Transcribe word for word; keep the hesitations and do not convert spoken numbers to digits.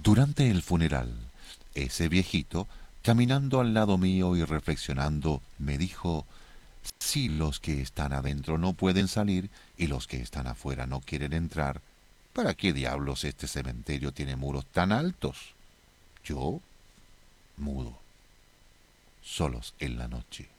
Durante el funeral, ese viejito, caminando al lado mío y reflexionando, me dijo, si los que están adentro no pueden salir y los que están afuera no quieren entrar, ¿para qué diablos este cementerio tiene muros tan altos? Yo, mudo, solos en la noche.